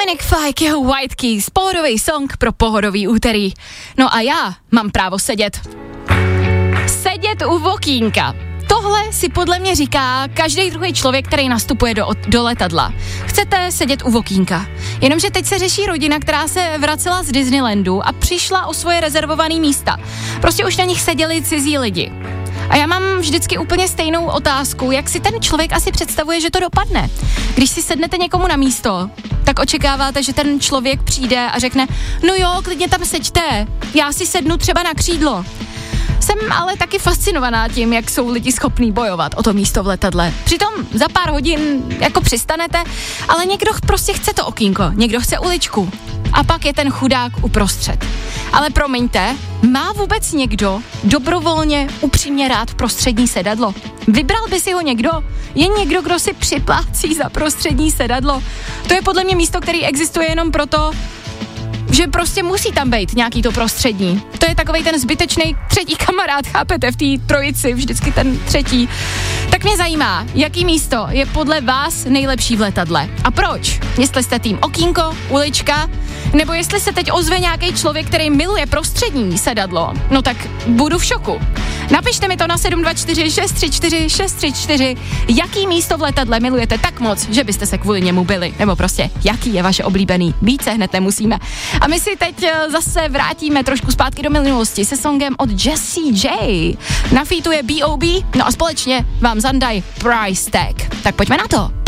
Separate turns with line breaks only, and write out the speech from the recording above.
Dominic Fike, jeho White Keys, pohodový song pro pohodový úterý. No a já mám právo sedět. Sedět u okýnka. Tohle si podle mě říká každý druhý člověk, který nastupuje do letadla. Chcete sedět u okýnka. Jenomže teď se řeší rodina, která se vracela z Disneylandu a přišla o svoje rezervované místa. Prostě už na nich seděli cizí lidi. A já mám vždycky úplně stejnou otázku, jak si ten člověk asi představuje, že to dopadne. Když si sednete někomu na místo, tak očekáváte, že ten člověk přijde a řekne, no jo, klidně tam seďte, já si sednu třeba na křídlo. Jsem ale taky fascinovaná tím, jak jsou lidi schopní bojovat o to místo v letadle. Přitom za pár hodin jako přistanete, ale někdo prostě chce to okýnko, někdo chce uličku. A pak je ten chudák uprostřed. Ale promiňte, má vůbec někdo dobrovolně upřímně rád prostřední sedadlo? Vybral by si ho někdo? Je někdo, kdo si připlácí za prostřední sedadlo? To je podle mě místo, který existuje jenom proto, že prostě musí tam být nějaký to prostřední. To je takovej ten zbytečný třetí kamarád, chápete, v té trojici, vždycky ten třetí. Tak mě zajímá, jaký místo je podle vás nejlepší v letadle. A proč? Jestli jste tým okýnko, ulička, nebo jestli se teď ozve nějaký člověk, který miluje prostřední sedadlo, no tak budu v šoku. Napište mi to na 724 634 634, jaký místo v letadle milujete tak moc, že byste se kvůli němu byli, nebo prostě jaký je vaše oblíbený, více hned nemusíme. A my si teď zase vrátíme trošku zpátky do minulosti se songem od Jessie J. Na featu je B.O.B. No a společně vám zandaj Price Tag. Tak pojďme na to.